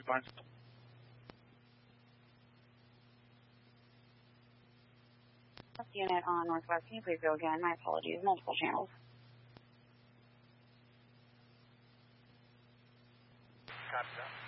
fine. Unit on Northwest, can you please go again? My apologies, multiple channels. Copy that.